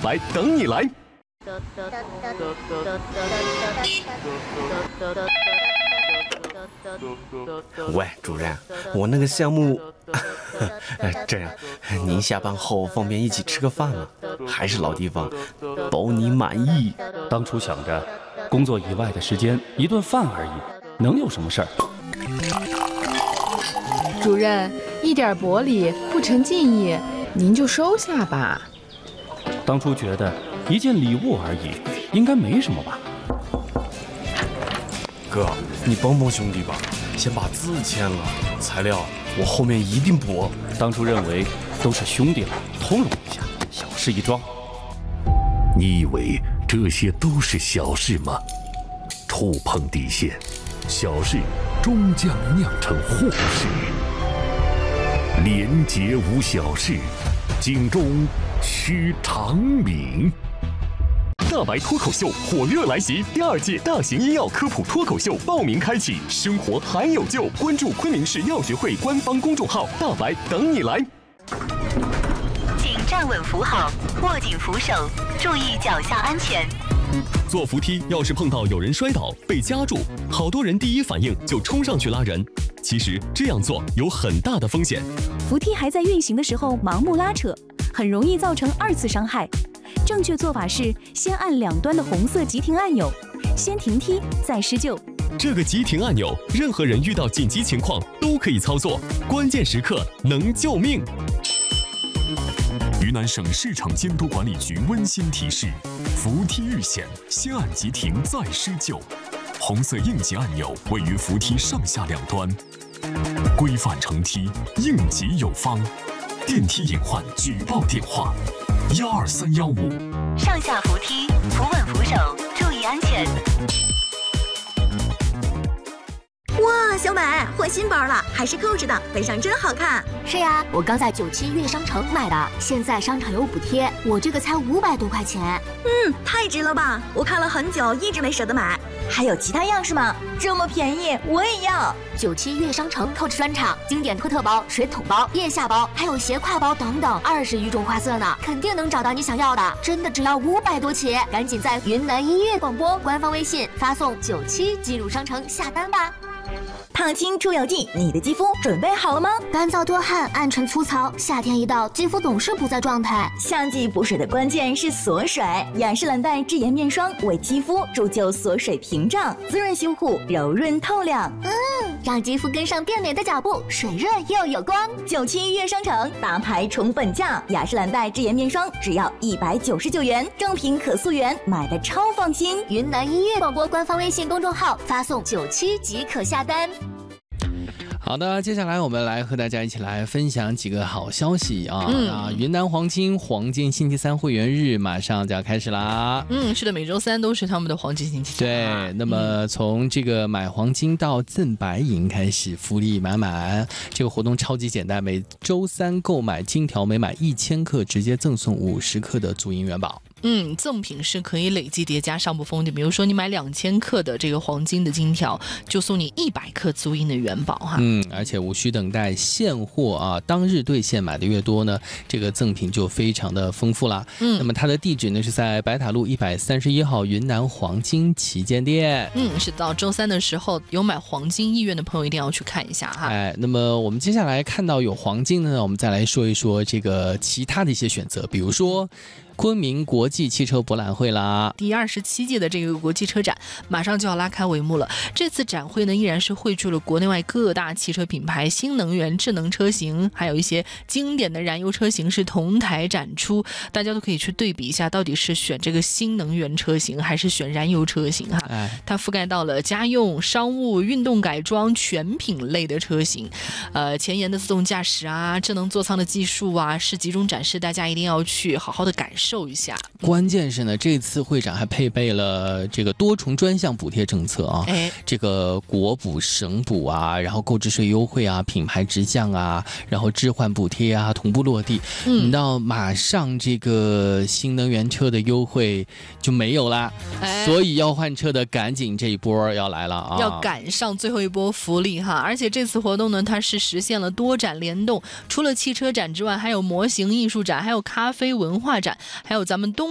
白等你来。 喂，主任，我那个项目，这样，您下班后方便一起吃个饭吗？还是老地方，包你满意。 当初想着，工作以外的时间一顿饭而已，能有什么事儿？ 主任，一点薄礼不成敬意，您就收下吧。 当初觉得一件礼物而已，应该没什么吧？ 哥，你帮帮兄弟吧，先把字签了，材料我后面一定补。 当初认为都是兄弟了，通融一下，小事一桩。 你以为这些都是小事吗？触碰底线，小事终将酿成祸事。廉洁无小事，警钟须长鸣。 大白脱口秀火热来袭，第2届大型医药科普脱口秀报名开启，生活还有救！关注昆明市药学会官方公众号“大白等你来”。 请站稳扶好，握紧扶手，注意脚下安全。 坐扶梯要是碰到有人摔倒被夹住，好多人第一反应就冲上去拉人。其实这样做有很大的风险。 扶梯还在运行的时候盲目拉扯，很容易造成2次伤害。正确做法是先按两端的红色急停按钮，先停梯再施救。 这个急停按钮，任何人遇到紧急情况都可以操作，关键时刻能救命。云南省市场监督管理局温馨提示：扶梯遇险，先按急停再施救。红色应急按钮位于扶梯上下两端。规范乘梯，应急有方。电梯隐患举报电话：12315。 上下扶梯，扶稳扶手，注意安全。 哇，小美换新包了，还是扣着的，背上真好看。 是呀，我刚在97悦商城买的，现在商场有补贴，我这个才500多块钱。 太值了吧！我看了很久，一直没舍得买。还有其他样式吗？这么便宜，我也要。 97悦商城扣置专场，经典托特包、水桶包、腋下包，还有斜挎包等等，20余种花色呢，肯定能找到你想要的。真的只要500多起，赶紧在云南音乐广播官方微信发送97进入商城下单吧。 烫青出油剂，你的肌肤准备好了吗？ 干燥多汗，暗沉粗糙，夏天一到，肌肤总是不在状态。 夏季补水的关键是锁水，雅诗兰黛智颜面霜为肌肤铸就锁水屏障，滋润修护，柔润透亮。 让肌肤跟上变美的脚步，水润又有光。 97悦商城大牌宠本价，雅诗兰黛智颜面霜只要199元，正品可溯源，买的超放心。 云南音乐广播官方微信公众号发送97即可下单。 好的，接下来我们来和大家一起来分享几个好消息啊！云南黄金星期三会员日马上就要开始啦。 是的，每周三都是他们的黄金星期三。 对，那么从这个买黄金到赠白银开始，福利满满。这个活动超级简单，每周三购买金条，每买1000克直接赠送50克的足银元宝。 赠品是可以累计叠加上不封的，比如说你买2000克的这个黄金的金条，就送你100克足银的元宝哈。 而且无需等待现货啊，当日兑现，买的越多呢，这个赠品就非常的丰富啦。那么它的地址呢是在白塔路131号云南黄金旗舰店。 是到周三的时候，有买黄金意愿的朋友一定要去看一下哈。 那么我们接下来看到有黄金呢，我们再来说一说这个其他的一些选择，比如说昆明国际汽车博览会啦， 第27届的这个国际车展马上就要拉开帷幕了。这次展会呢，依然是汇聚了国内外各大汽车品牌、新能源智能车型，还有一些经典的燃油车型是同台展出，大家都可以去对比一下，到底是选这个新能源车型还是选燃油车型哈。它覆盖到了家用、商务、运动改装全品类的车型，前沿的自动驾驶啊、智能座舱的技术啊，是集中展示，大家一定要去好好的感受一下。 关键是呢，这次会展还配备了这个多重专项补贴政策啊，这个国补、省补啊，然后购置税优惠啊，品牌直降啊，然后置换补贴啊，同步落地。到马上这个新能源车的优惠就没有啦，所以要换车的赶紧这一波要来了啊， 要赶上最后一波福利哈。而且这次活动呢，它是实现了多展联动，除了汽车展之外，还有模型艺术展，还有咖啡文化展，还有咱们东